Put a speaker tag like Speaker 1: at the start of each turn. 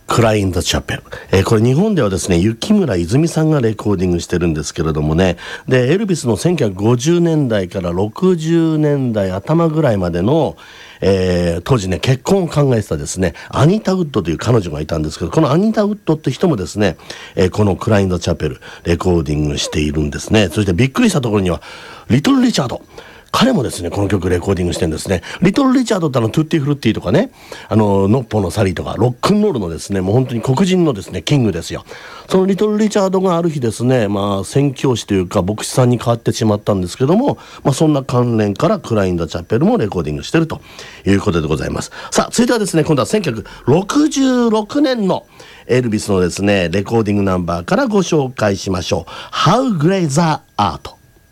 Speaker 1: クライン・ザ・チャペル、これ日本ではですね雪村泉さんがレコーディングしてるんですけれどもね、でエルビスの1950年代から60年代頭ぐらいまでの、当時ね結婚を考えてたですねアニタ・ウッドという彼女がいたんですけど、このアニタ・ウッドって人もですね、このクライン・ザ・チャペルレコーディングしているんですね。そしてびっくりしたところにはリトル・リチャード、彼もですねこの曲レコーディングしてるんですね。リトル・リチャードってトゥッティ・フルッティとかね、ノッポのサリーとかロックンロールのですねもう本当に黒人のですねキングですよ。そのリトル・リチャードがある日ですね宣教師というか牧師さんに変わってしまったんですけども、そんな関連からクライン・ザ・チャペルもレコーディングしてるということでございます。さあ続いてはですね今度は1966年のエルビスのですねレコーディングナンバーからご紹介しましょう。 How Great the Art。